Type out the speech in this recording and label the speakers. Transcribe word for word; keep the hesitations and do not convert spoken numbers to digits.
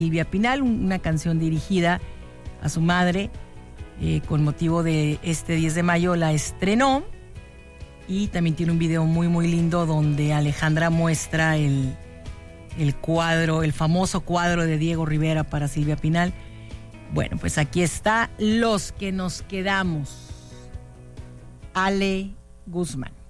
Speaker 1: Silvia Pinal, una canción dirigida a su madre, eh, con motivo de este diez de mayo la estrenó, y también tiene un video muy muy lindo donde Alejandra muestra el, el cuadro, el famoso cuadro de Diego Rivera para Silvia Pinal. Bueno, pues aquí está Los que nos quedamos. Ale Guzmán.